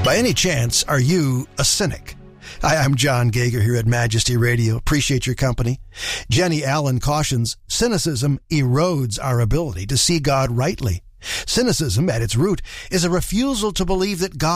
By any chance, are you a cynic? Hi, I'm John Gager here at Majesty Radio. Appreciate your company. Jenny Allen cautions, cynicism erodes our ability to see God rightly. Cynicism, at its root, is a refusal to believe that God